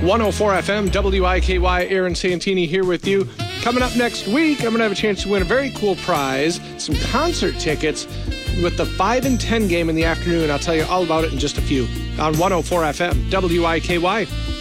104 FM, WIKY, Aaron Santini here with you. Coming up next week, I'm going to have a chance to win a very cool prize, some concert tickets with the 5 and 10 game in the afternoon. I'll tell you all about it in just a few on 104 FM, WIKY.